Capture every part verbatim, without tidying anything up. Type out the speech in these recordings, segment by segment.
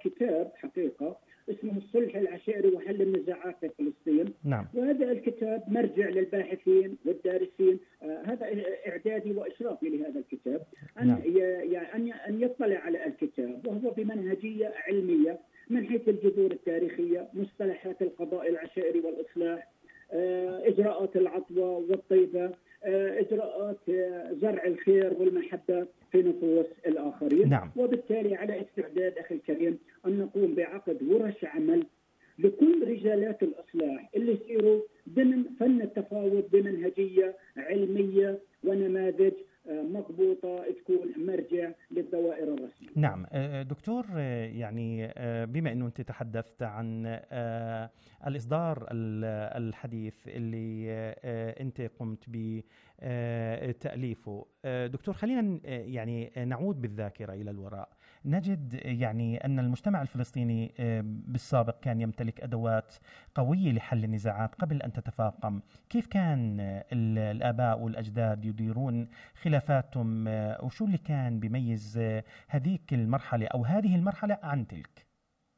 كتاب حقيقة اسمه الصلح العشائري وحل النزاعات في فلسطين. نعم. وهذا الكتاب مرجع للباحثين والدارسين. آه هذا إعدادي وإشرافي لهذا الكتاب أن نعم. يعني أن يطلع على الكتاب، وهو بمنهجية علمية من حيث الجذور التاريخية، مصطلحات القضاء العشائري والإصلاح، آه إجراءات العطوة والطيبة، آه إجراءات آه زرع الخير والمحبة في نفوس الآخرين. نعم. وبالتالي على استعداد أخي الكريم أن نقوم بعقد ورش عمل لكل رجالات الإصلاح اللي يصيروا ضمن فن التفاوض بمنهجية علمية ونماذج مضبوطة تكون مرجع للدوائر الرسمية. نعم دكتور، يعني بما أنه أنت تحدثت عن الإصدار الحديث اللي أنت قمت بتأليفه، دكتور خلينا يعني نعود بالذاكرة إلى الوراء. نجد يعني أن المجتمع الفلسطيني بالسابق كان يمتلك أدوات قوية لحل النزاعات قبل أن تتفاقم. كيف كان الآباء والأجداد يديرون خلافاتهم، وشو اللي كان بيميز هذيك المرحلة أو هذه المرحلة عن تلك؟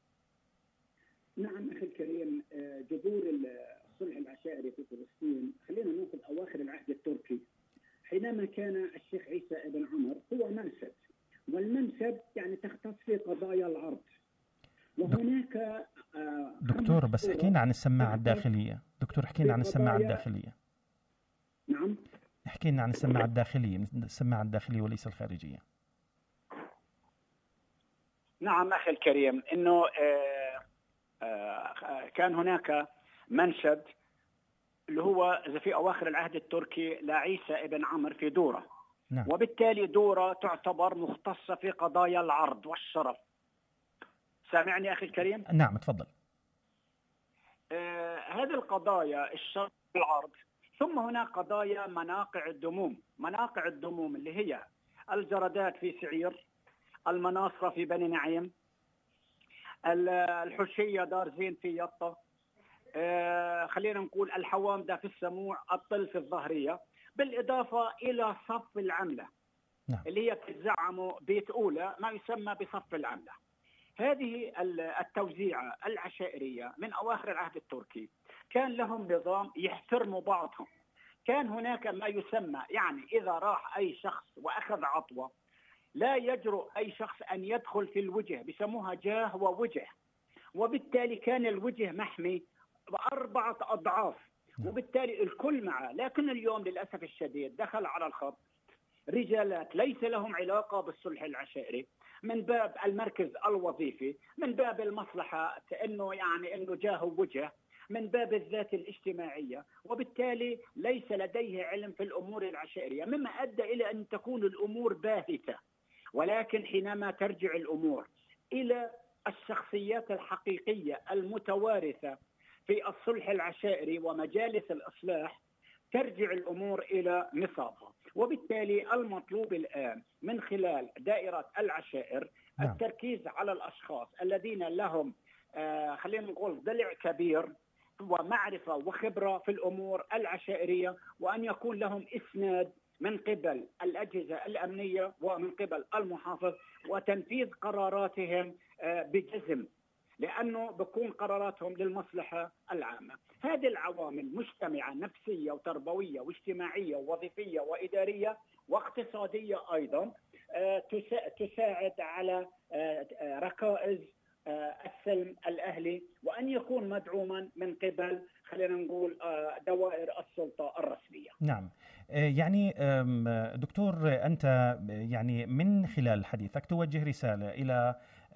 نعم أخي الكريم، جذور الصلح العشائري في فلسطين خلينا نأخذ أواخر العهد التركي، حينما كان الشيخ عيسى ابن عمر هو منسب، والمنسب يعني تختص في قضايا العرض. وهناك دكتور بس حكينا عن السماعة الداخلية. دكتور حكينا عن السماعة الداخلية. نعم. حكينا عن السماعة الداخلية، السماعة الداخلية وليس الخارجية. نعم أخي الكريم، إنه آه آه كان هناك منشد اللي هو في أواخر العهد التركي لعيسى ابن عمر في دورة. نعم. وبالتالي دورة تعتبر مختصة في قضايا العرض والشرف. سامعني أخي الكريم؟ نعم تفضل. آه هذه القضايا الشرف والعرض، ثم هناك قضايا مناقع الدموم. مناقع الدموم اللي هي الجردات في سعير، المناصرة في بني نعيم، الحشية دار زين في يطة، آه خلينا نقول الحوامدة في السموع، الطل في الظهرية، بالإضافة إلى صف العملة. نعم. اللي هي تزعموا بيت أولى ما يسمى بصف العملة. هذه التوزيعة العشائرية من أواخر العهد التركي كان لهم نظام يحترموا بعضهم. كان هناك ما يسمى يعني إذا راح أي شخص وأخذ عطوة لا يجرؤ أي شخص أن يدخل في الوجه، بسموها جاه ووجه، وبالتالي كان الوجه محمي بأربعة أضعاف، وبالتالي الكل معه. لكن اليوم للأسف الشديد دخل على الخط رجالات ليس لهم علاقة بالصلح العشائري، من باب المركز الوظيفي، من باب المصلحة أنه يعني أنه جاه وجه، من باب الذات الاجتماعية، وبالتالي ليس لديه علم في الأمور العشائرية، مما أدى إلى أن تكون الأمور باهتة. ولكن حينما ترجع الأمور إلى الشخصيات الحقيقية المتوارثة في الصلح العشائري ومجالس الإصلاح ترجع الأمور إلى نصابها. وبالتالي المطلوب الآن من خلال دائرة العشائر نعم. التركيز على الأشخاص الذين لهم آه خلينا نقول ضلع كبير ومعرفة وخبرة في الأمور العشائرية، وأن يكون لهم إسناد من قبل الأجهزة الأمنية ومن قبل المحافظ، وتنفيذ قراراتهم آه بجزم، لأنه بكون قراراتهم للمصلحة العامة. هذه العوامل مجتمعة نفسية وتربوية واجتماعية ووظيفية وإدارية واقتصادية أيضا تساعد على ركائز السلم الأهلي، وأن يكون مدعوما من قبل خلينا نقول دوائر السلطة الرسمية. نعم، يعني دكتور أنت يعني من خلال حديثك توجه رسالة إلى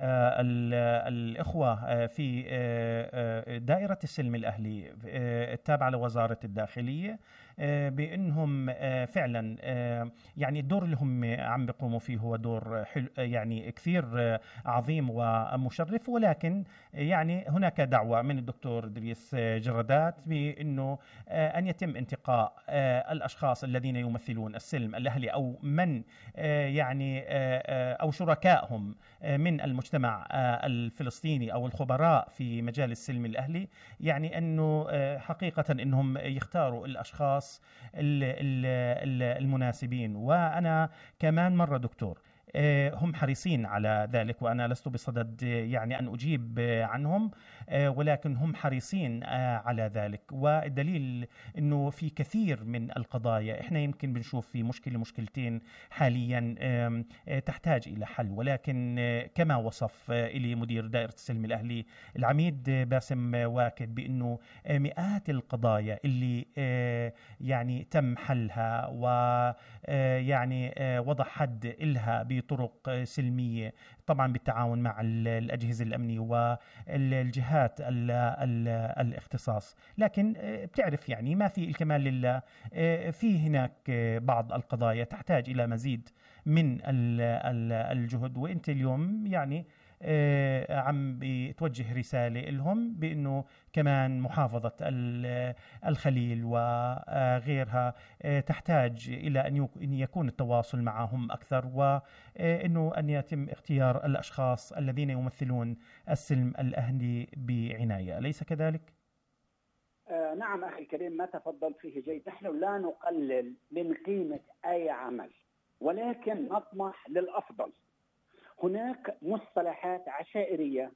الإخوة في دائرة السلم الأهلي التابعة لوزارة الداخلية بأنهم فعلا يعني الدور اللي هم عم بيقوموا فيه هو دور يعني كثير عظيم ومشرف، ولكن يعني هناك دعوة من الدكتور إدريس جردات بأنه أن يتم انتقاء الأشخاص الذين يمثلون السلم الأهلي أو من يعني أو شركائهم من المجتمع الفلسطيني أو الخبراء في مجال السلم الأهلي، يعني أنه حقيقة أنهم يختاروا الأشخاص المناسبين. وأنا كمان مرة دكتور هم حريصين على ذلك، وأنا لست بصدد يعني أن أجيب عنهم، ولكن هم حريصين على ذلك. والدليل أنه في كثير من القضايا إحنا يمكن بنشوف في مشكلة مشكلتين حاليا تحتاج إلى حل، ولكن كما وصف إلي مدير دائرة السلم الأهلي العميد باسم واكد بأنه مئات القضايا اللي يعني تم حلها ويعني وضع حد إلها بطرق سلمية، طبعا بالتعاون مع الأجهزة الأمنية والجهات الاختصاص. لكن بتعرف يعني ما في الكمال لله، في هناك بعض القضايا تحتاج إلى مزيد من الجهد. وانت اليوم يعني عم بتوجه رسالة لهم بأنه كمان محافظة الخليل وغيرها تحتاج إلى أن يكون التواصل معهم أكثر، وأنه أن يتم اختيار الأشخاص الذين يمثلون السلم الأهلي بعناية، أليس كذلك؟ آه نعم أخي الكريم، ما تفضلت فيه جيد. نحن لا نقلل من قيمة أي عمل، ولكن نطمح للأفضل. هناك مصطلحات عشائرية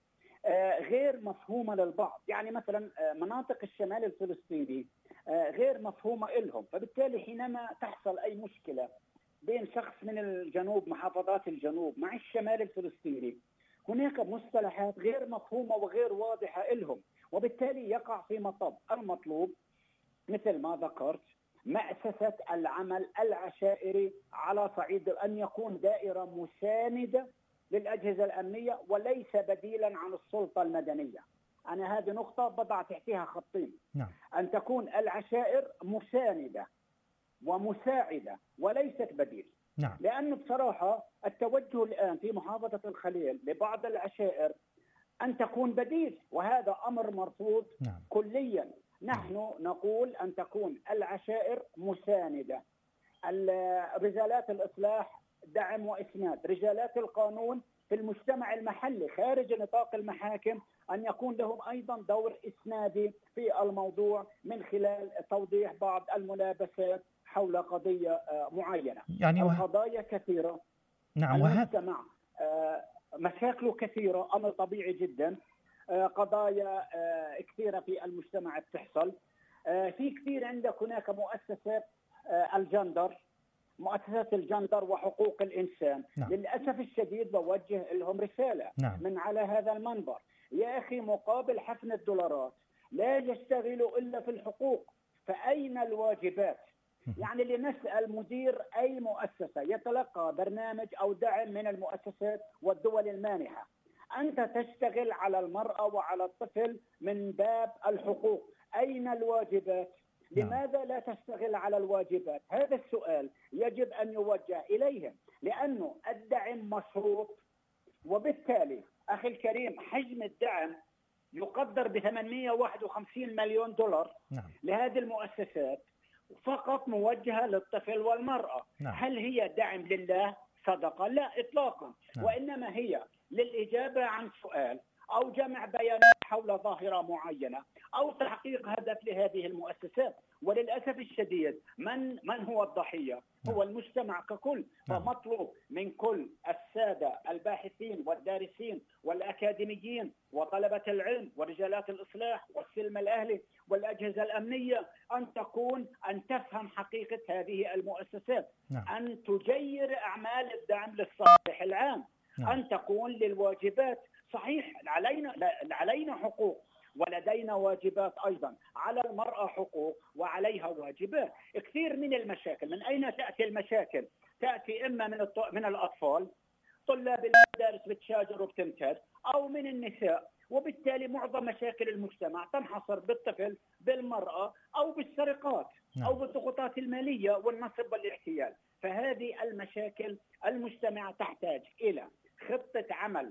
غير مفهومة للبعض، يعني مثلا مناطق الشمال الفلسطيني غير مفهومة لهم، فبالتالي حينما تحصل أي مشكلة بين شخص من الجنوب، محافظات الجنوب، مع الشمال الفلسطيني، هناك مصطلحات غير مفهومة وغير واضحة لهم، وبالتالي يقع في مطب. المطلوب مثل ما ذكرت مأسسة العمل العشائري على صعيد أن يكون دائرة مساندة للأجهزة الأمنية وليس بديلا عن السلطة المدنية. أنا هذه نقطة بضع تحتها خطين. نعم. أن تكون العشائر مساندة ومساعدة وليست بديل. نعم. لأنه بصراحة التوجه الآن في محافظة الخليل لبعض العشائر أن تكون بديل، وهذا أمر مرفوض. نعم. كليا. نحن نقول أن تكون العشائر مساندة، رجالات الإصلاح دعم وإسناد، رجالات القانون في المجتمع المحلي خارج نطاق المحاكم أن يكون لهم أيضا دور إسنادي في الموضوع من خلال توضيح بعض الملابسات حول قضية معينة. يعني القضايا كثيرة. نعم. المجتمع مشاكله كثيرة، أمر طبيعي جدا. قضايا كثيرة في المجتمع بتحصل. في كثير عندك هناك مؤسسات الجندر، مؤسسات الجندر وحقوق الإنسان. نعم. للأسف الشديد بوجه لهم رسالة نعم. من على هذا المنبر: يا أخي، مقابل حفن الدولارات لا يشتغلوا إلا في الحقوق، فأين الواجبات؟ يعني لنسأل مدير أي مؤسسة يتلقى برنامج أو دعم من المؤسسات والدول المانحة، أنت تشتغل على المرأة وعلى الطفل من باب الحقوق، أين الواجبات؟ لماذا لا تشتغل على الواجبات؟ هذا السؤال يجب أن يوجه إليهم، لأنه الدعم مشروط، وبالتالي أخي الكريم حجم الدعم يقدر ب ثمانمئة وواحد وخمسين مليون دولار. نعم. لهذه المؤسسات فقط موجهة للطفل والمرأة. نعم. هل هي دعم لله صدقة؟ لا إطلاقا. نعم. وإنما هي للإجابة عن سؤال أو جمع بيانات حول ظاهرة معينة أو تحقيق هدف لهذه المؤسسات. وللأسف الشديد من من هو الضحية؟ هو المجتمع ككل. فمطلوب من كل السادة الباحثين والدارسين والأكاديميين وطلبة العلم ورجالات الإصلاح والسلم الأهلي والأجهزة الأمنية أن تكون أن تفهم حقيقة هذه المؤسسات. نعم. أن تجير أعمال الدعم للصالح العام. نعم. أن تكون للواجبات. صحيح علينا علينا حقوق ولدينا واجبات أيضا. على المرأة حقوق وعليها واجبات. كثير من المشاكل، من أين تأتي المشاكل؟ تأتي إما من من الأطفال، طلاب المدارس بتشاجر وبتمتد، أو من النساء. وبالتالي معظم مشاكل المجتمع تنحصر بالطفل، بالمرأة، أو بالسرقات، أو بالضغوطات المالية والنصب والاحتيال. فهذه المشاكل المجتمع تحتاج إلى خطة عمل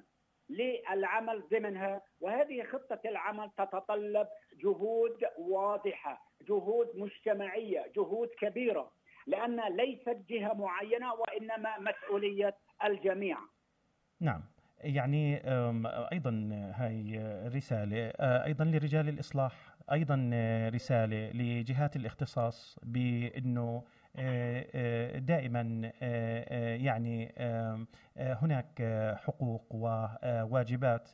للعمل ضمنها، وهذه خطة العمل تتطلب جهود واضحة، جهود مجتمعية، جهود كبيرة، لأن ليست جهة معينة وإنما مسؤولية الجميع. نعم. يعني أيضا هاي رسالة أيضا لرجال الإصلاح، أيضا رسالة لجهات الاختصاص بأنه دائما يعني هناك حقوق وواجبات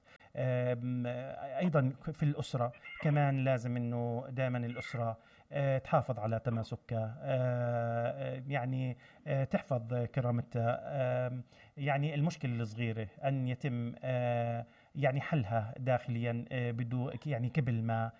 أيضا في الأسرة، كمان لازم أنه دائما الأسرة تحافظ على تماسكها، يعني تحفظ كرامتها. يعني المشكلة الصغيرة أن يتم يعني حلها داخليا بدون يعني قبل ما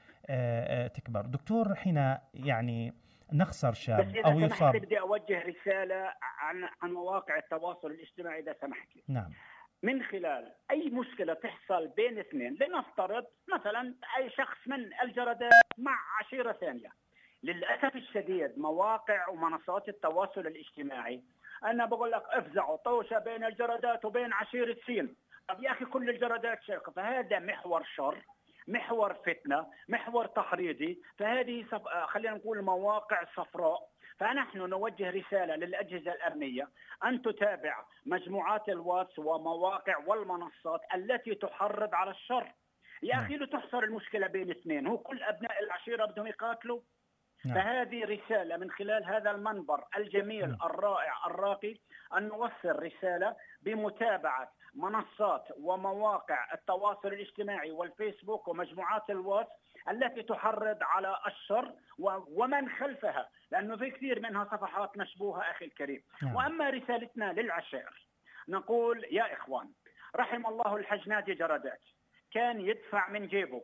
تكبر. دكتور، حين يعني نخسر شاب بس إذا أو سمحت يصاب، لي بدي أوجه رسالة عن عن مواقع التواصل الاجتماعي إذا سمحت لي. نعم. من خلال أي مشكلة تحصل بين اثنين، لنفترض مثلا أي شخص من الجردات مع عشيرة ثانية، للأسف الشديد مواقع ومنصات التواصل الاجتماعي أنا بقول لك افزعوا طوشة بين الجردات وبين عشيرة سين. طب يا أخي كل الجردات شركة، فهذا محور شر، محور فتنة، محور تحريضي. فهذه صف... خلينا نقول مواقع صفراء. فنحن نوجه رسالة للأجهزة الأمنية أن تتابع مجموعات الواتس ومواقع والمنصات التي تحرض على الشر. يا أخي لو تحصر المشكلة بين اثنين، هو كل أبناء العشيرة بدهم يقاتلوا؟ نعم. فهذه رسالة من خلال هذا المنبر الجميل نعم. الرائع الراقي، أن نوصل رسالة بمتابعة منصات ومواقع التواصل الاجتماعي والفيسبوك ومجموعات الواتس التي تحرض على الشر ومن خلفها، لأنه في كثير منها صفحات مشبوهة أخي الكريم. نعم. وأما رسالتنا للعشائر نقول يا إخوان، رحم الله الحج نادي جردات، كان يدفع من جيبه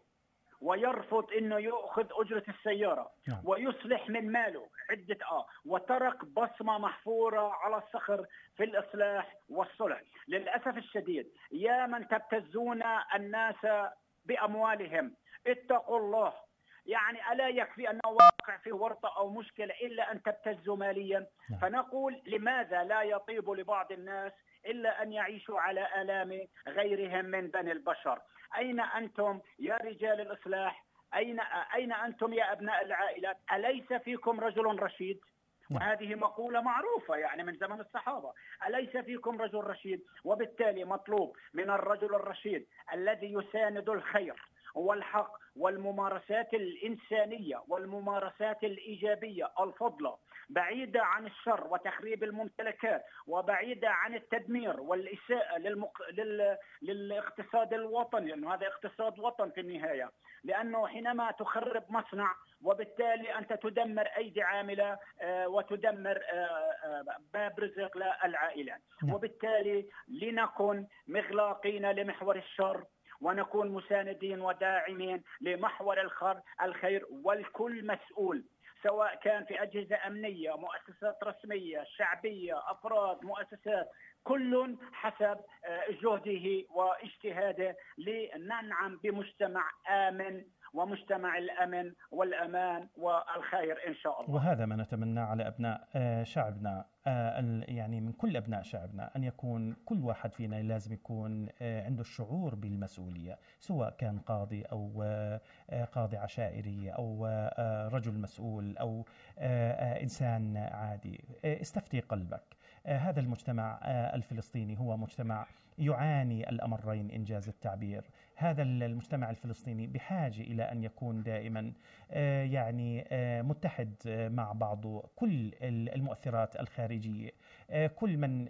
ويرفض انه ياخذ اجره السياره نعم. ويصلح من ماله عده اه وترك بصمه محفوره على الصخر في الاصلاح والصلح. للاسف الشديد يا من تبتزون الناس باموالهم اتقوا الله. يعني الا يكفي انه واقع في ورطه او مشكله الا ان تبتزوا ماليا نعم. فنقول لماذا لا يطيب لبعض الناس إلا أن يعيشوا على آلام غيرهم من بني البشر؟ أين أنتم يا رجال الإصلاح؟ أين أين أنتم يا أبناء العائلات؟ أليس فيكم رجل رشيد؟ وهذه مقولة معروفة يعني من زمن الصحابة، أليس فيكم رجل رشيد؟ وبالتالي مطلوب من الرجل الرشيد الذي يساند الخير والحق والممارسات الإنسانية والممارسات الإيجابية الفضلة، بعيدة عن الشر وتخريب الممتلكات، وبعيدة عن التدمير والإساءة للمق... لل... للاقتصاد الوطني، لأنه هذا اقتصاد وطن في النهاية. لأنه حينما تخرب مصنع وبالتالي أنت تدمر أيدي عاملة وتدمر باب رزق للعائلات. وبالتالي لنكن مغلاقين لمحور الشر ونكون مساندين وداعمين لمحور الخير، والكل مسؤول، سواء كان في أجهزة أمنية، مؤسسات رسمية، شعبية، أفراد، مؤسسات، كل حسب جهده واجتهاده لننعم بمجتمع آمن، ومجتمع الأمن والأمان والخير إن شاء الله. وهذا ما نتمنى على أبناء شعبنا، يعني من كل أبناء شعبنا، أن يكون كل واحد فينا لازم يكون عنده الشعور بالمسؤولية، سواء كان قاضي أو قاضي عشائري أو رجل مسؤول أو إنسان عادي. استفتي قلبك، هذا المجتمع الفلسطيني هو مجتمع يعاني الأمرين إنجاز التعبير. هذا المجتمع الفلسطيني بحاجة إلى أن يكون دائما يعني متحد مع بعضه، كل المؤثرات الخارجية، كل من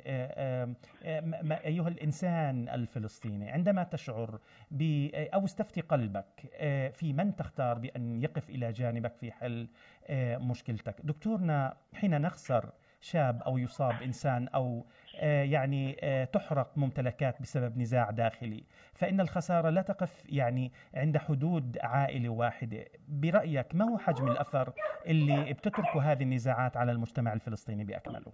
أيها الإنسان الفلسطيني عندما تشعر ب أو استفتي قلبك في من تختار بأن يقف إلى جانبك في حل مشكلتك. دكتورنا، حين نخسر شاب أو يصاب إنسان أو يعني تحرق ممتلكات بسبب نزاع داخلي، فإن الخسارة لا تقف يعني عند حدود عائلة واحدة. برأيك ما هو حجم الأثر اللي بتتركه هذه النزاعات على المجتمع الفلسطيني بأكمله؟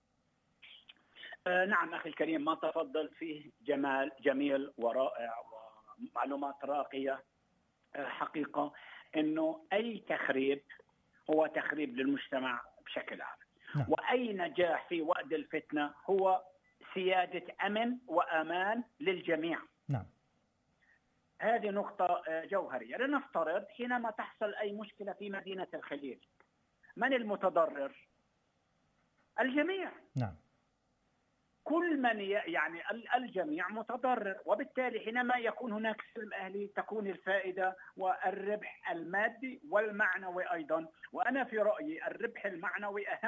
آه نعم أخي الكريم، ما تفضل فيه جمال جميل ورائع ومعلومات راقية. آه حقيقة أنه أي تخريب هو تخريب للمجتمع بشكل عام. نعم. وأي نجاح في وقت الفتنة هو سيادة أمن وأمان للجميع. نعم. هذه نقطة جوهرية. لنفترض حينما تحصل أي مشكلة في مدينة الخليل، من المتضرر؟ الجميع. نعم. كل من يعني الجميع متضرر، وبالتالي حينما يكون هناك سلم أهلي تكون الفائدة والربح المادي والمعنوي أيضا. وأنا في رأيي الربح المعنوي أهم،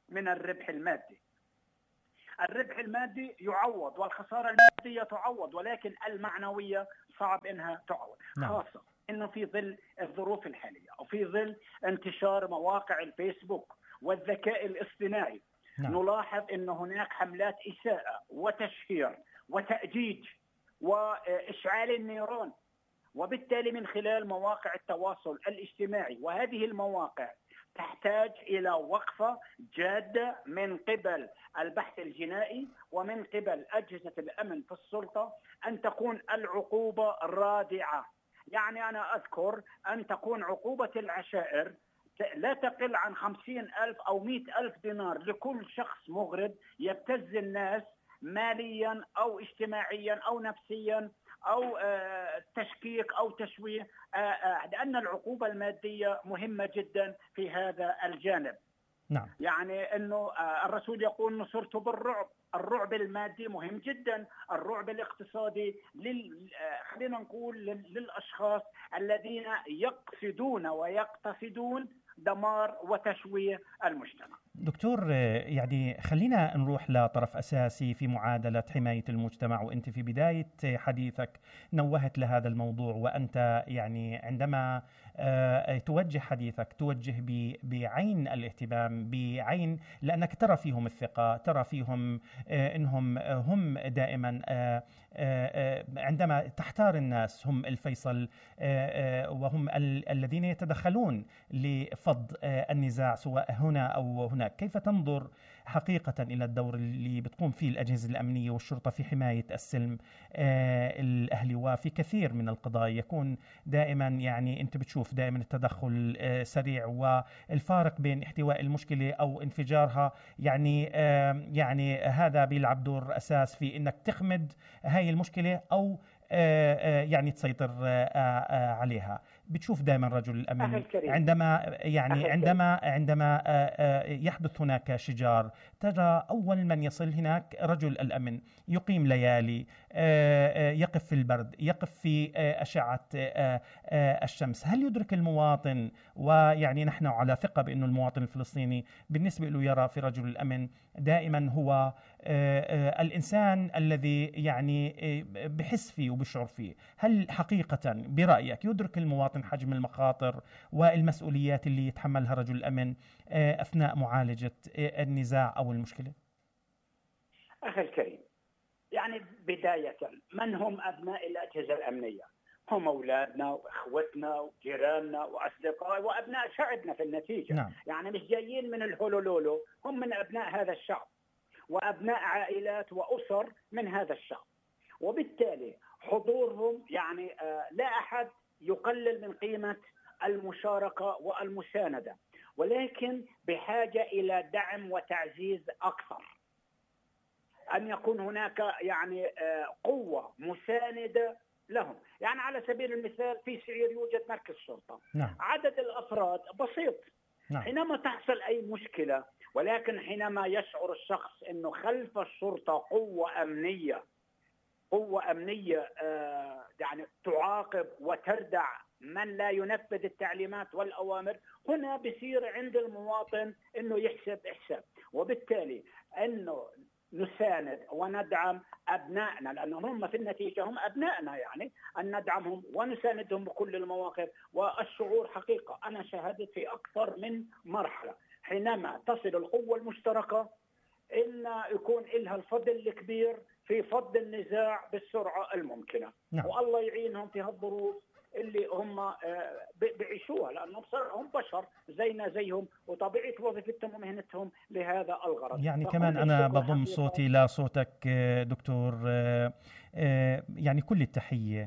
من الربح المادي. الربح المادي يعوض والخسارة المادية تعوض، ولكن المعنوية صعب إنها تعوض. نعم. خاصة إنه في ظل الظروف الحالية وفي ظل انتشار مواقع الفيسبوك والذكاء الاصطناعي. نعم. نلاحظ إن هناك حملات إساءة وتشهير وتأجيج وإشعال النيران، وبالتالي من خلال مواقع التواصل الاجتماعي، وهذه المواقع تحتاج إلى وقفة جادة من قبل البحث الجنائي ومن قبل أجهزة الأمن في السلطة، أن تكون العقوبة رادعة. يعني أنا أذكر أن تكون عقوبة العشائر لا تقل عن خمسين ألف أو مئة ألف دينار لكل شخص مغرض يبتز الناس ماليا أو اجتماعيا أو نفسيا أو تشكيك أو تشويه، لأن العقوبة المادية مهمة جدا في هذا الجانب. نعم. يعني أنه الرسول يقول نصرت بالرعب. الرعب المادي مهم جدا، الرعب الاقتصادي لل... خلينا نقول للأشخاص الذين يقصدون ويقتصدون دمار وتشويه المجتمع. دكتور، يعني خلينا نروح لطرف أساسي في معادلة حماية المجتمع، وأنت في بداية حديثك نوهت لهذا الموضوع، وأنت يعني عندما توجه حديثك توجه بعين الاهتمام، بعين لأنك ترى فيهم الثقة، ترى فيهم إنهم هم دائما عندما تحتار الناس هم الفيصل، وهم الذين يتدخلون لفض النزاع سواء هنا أو هناك. كيف تنظر حقيقة إلى الدور اللي بتقوم فيه الأجهزة الأمنية والشرطة في حماية السلم الأهلي؟ وفي كثير من القضايا يكون دائما يعني أنت بتشوف دائما التدخل سريع، والفارق بين احتواء المشكلة أو انفجارها يعني يعني هذا بيلعب دور أساس في إنك تخمد هاي المشكلة أو يعني تسيطر عليها. بتشوف دائما رجل الأمن عندما يعني عندما عندما يحدث هناك شجار، ترى أول من يصل هناك رجل الأمن، يقيم ليالي، يقف في البرد، يقف في أشعة الشمس. هل يدرك المواطن؟ ويعني نحن على ثقة بأنه المواطن الفلسطيني بالنسبة له يرى في رجل الأمن دائما هو الإنسان الذي يعني بحس فيه وبشعر فيه. هل حقيقة برأيك يدرك المواطن حجم المخاطر والمسؤوليات اللي يتحملها رجل الأمن أثناء معالجة النزاع أو المشكلة؟ أخي الكريم، يعني بداية من هم أبناء الأجهزة الأمنية؟ هم أولادنا وإخوتنا وجيراننا وأصدقاء وأبناء شعبنا في النتيجة. نعم. يعني مش جايين من الهولولولو، هم من أبناء هذا الشعب وأبناء عائلات وأسر من هذا الشعب، وبالتالي حضورهم يعني آه لا أحد يقلل من قيمة المشاركة والمساندة، ولكن بحاجة إلى دعم وتعزيز أكثر، أن يكون هناك يعني آه قوة مساندة لهم. يعني على سبيل المثال في سعير يوجد مركز شرطة. نعم. عدد الأفراد بسيط. نعم. حينما تحصل أي مشكلة، ولكن حينما يشعر الشخص أنه خلف الشرطة قوة أمنية قوة أمنية آه يعني تعاقب وتردع من لا ينفذ التعليمات والأوامر، هنا بصير عند المواطن أنه يحسب حساب، وبالتالي أنه نساند وندعم أبنائنا، لأنهم هم في النتيجة هم أبنائنا، يعني أن ندعمهم ونساندهم بكل المواقف. والشعور حقيقة أنا شاهدت في أكثر من مرحلة حينما تصل القوة المشتركة إن يكون لها الفضل الكبير في فض النزاع بالسرعة الممكنة. نعم. والله يعينهم في هالظروف اللي هم بيعيشوها، لأنهم هم بشر زينا زيهم، وطبيعة وظيفتهم ومهنتهم لهذا الغرض. يعني كمان أنا بضم صوتي لصوتك دكتور، يعني كل التحية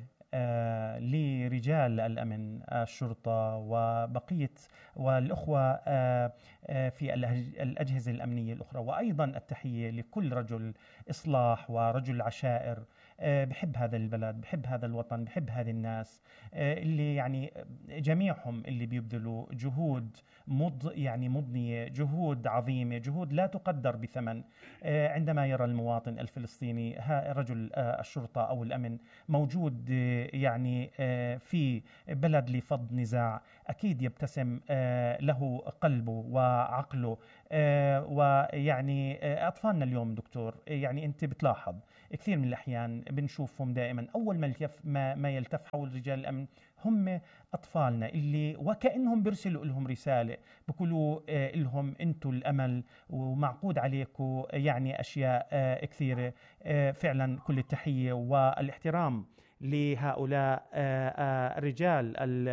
لرجال الأمن، الشرطة وبقية والأخوة في الأجهزة الأمنية الأخرى، وأيضا التحية لكل رجل إصلاح ورجل عشائر بحب هذا البلد، بحب هذا الوطن، بحب هذه الناس اللي يعني جميعهم اللي بيبذلوا جهود مض يعني مضنية، جهود عظيمة، جهود لا تقدر بثمن. عندما يرى المواطن الفلسطيني رجل الشرطة أو الأمن موجود يعني في بلد لفض نزاع، أكيد يبتسم له قلبه وعقله. ويعني أطفالنا اليوم دكتور، يعني أنت بتلاحظ كثير من الأحيان بنشوفهم دائما أول ما يلتف ما, ما يلتف حول رجال الأمن هم أطفالنا اللي وكأنهم بيرسلوا لهم رسالة، بيقولوا لهم أنتوا الأمل ومعقود عليكم يعني أشياء كثيرة. فعلا كل التحية والاحترام لهؤلاء الرجال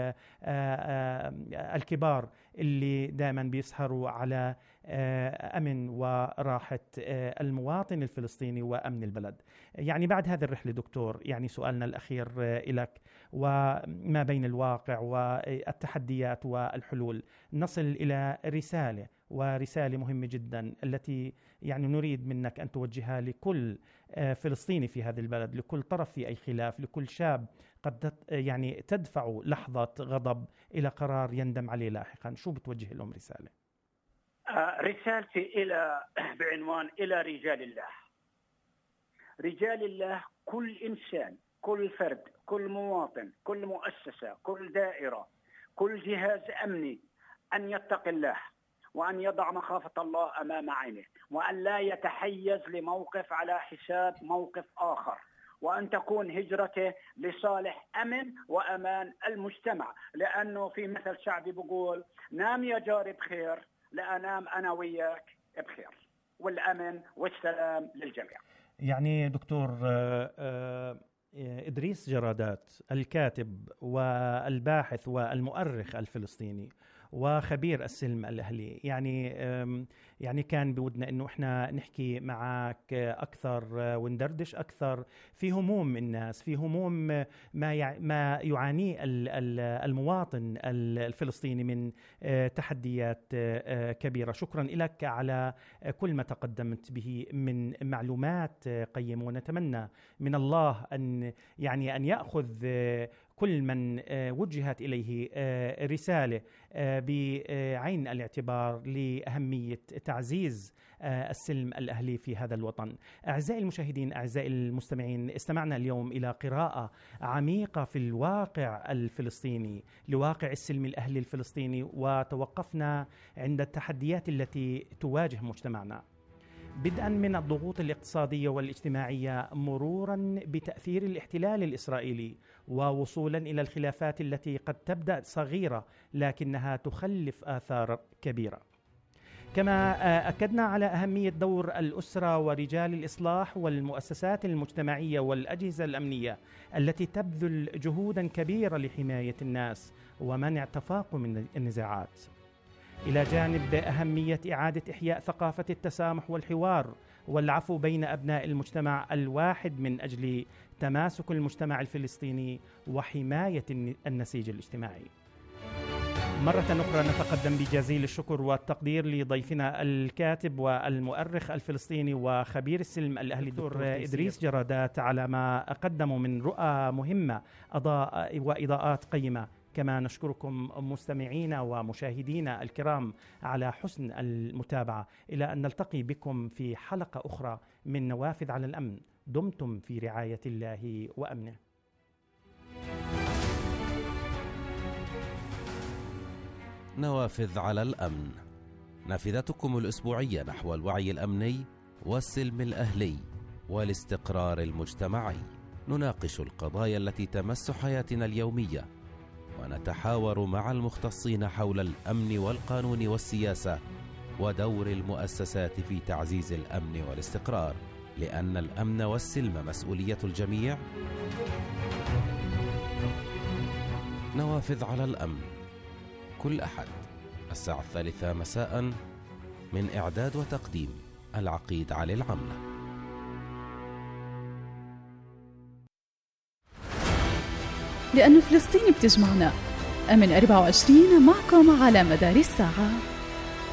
الكبار اللي دائما بيسهروا على أمن وراحة المواطن الفلسطيني وأمن البلد. يعني بعد هذه الرحلة دكتور، يعني سؤالنا الأخير لك، وما بين الواقع والتحديات والحلول نصل إلى رسالة، ورسالة مهمة جدا التي يعني نريد منك أن توجهها لكل فلسطيني في هذا البلد، لكل طرف في أي خلاف، لكل شاب قد يعني تدفع لحظة غضب إلى قرار يندم عليه لاحقا. شو بتوجه لهم رسالة؟ رسالتي إلى بعنوان إلى رجال الله. رجال الله كل إنسان، كل فرد، كل مواطن، كل مؤسسة، كل دائرة، كل جهاز أمني أن يتقي الله وأن يضع مخافة الله أمام عينه، وأن لا يتحيز لموقف على حساب موقف آخر، وأن تكون هجرته لصالح أمن وأمان المجتمع. لأنه في مثل شعبي بقول نام يا جاري بخير لأنام أنا وياك بخير، والأمن والسلام للجميع. يعني دكتور إدريس جرادات، الكاتب والباحث والمؤرخ الفلسطيني وخبير السلم الأهلي، يعني يعني كان بودنا إنه إحنا نحكي معك أكثر وندردش أكثر في هموم الناس، في هموم ما ما يعانيه المواطن الفلسطيني من تحديات كبيرة. شكرا لك على كل ما تقدمت به من معلومات قيمة، ونتمنى من الله أن يعني أن يأخذ كل من وجهت إليه رسالة بعين الاعتبار لأهمية تعزيز السلم الأهلي في هذا الوطن. أعزائي المشاهدين، أعزائي المستمعين، استمعنا اليوم إلى قراءة عميقة في الواقع الفلسطيني، لواقع السلم الأهلي الفلسطيني، وتوقفنا عند التحديات التي تواجه مجتمعنا، بدءا من الضغوط الاقتصادية والاجتماعية، مرورا بتأثير الاحتلال الإسرائيلي، ووصولا إلى الخلافات التي قد تبدأ صغيرة لكنها تخلف آثار كبيرة. كما أكدنا على أهمية دور الأسرة ورجال الإصلاح والمؤسسات المجتمعية والأجهزة الأمنية التي تبذل جهودا كبيرة لحماية الناس ومنع تفاقم النزاعات، إلى جانب أهمية إعادة إحياء ثقافة التسامح والحوار والعفو بين أبناء المجتمع الواحد من أجل تماسك المجتمع الفلسطيني وحماية النسيج الاجتماعي. مرة أخرى نتقدم بجزيل الشكر والتقدير لضيفنا الكاتب والمؤرخ الفلسطيني وخبير السلم الأهلي الدكتور إدريس جرادات على ما قدموا من رؤى مهمة أضاء وإضاءات قيمة. كما نشكركم مستمعينا ومشاهدينا الكرام على حسن المتابعة، إلى أن نلتقي بكم في حلقة أخرى من نوافذ على الأمن. دمتم في رعاية الله وأمنه. نوافذ على الأمن، نافذتكم الأسبوعية نحو الوعي الأمني والسلم الأهلي والاستقرار المجتمعي. نناقش القضايا التي تمس حياتنا اليومية، ونتحاور مع المختصين حول الأمن والقانون والسياسة ودور المؤسسات في تعزيز الأمن والاستقرار، لأن الأمن والسلم مسؤولية الجميع. نوافذ على الأمن، كل أحد الساعة الثالثة مساء، من إعداد وتقديم العقيد علي العملة. لأن فلسطين بتجمعنا. أمن أربعة وعشرين معكم على مدار الساعة.